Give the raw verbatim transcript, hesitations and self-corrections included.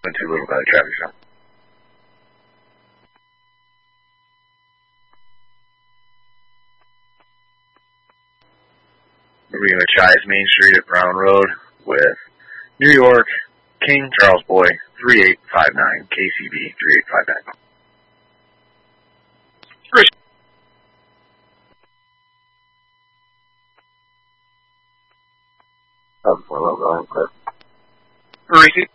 Too Little Valley Traffic Show. Marina Chais Main Street at Brown Road with New York, King Charles Boy, three eight five nine, K C B, three eight five nine. Chris. Oh, well, go ahead, Chris. Marisi.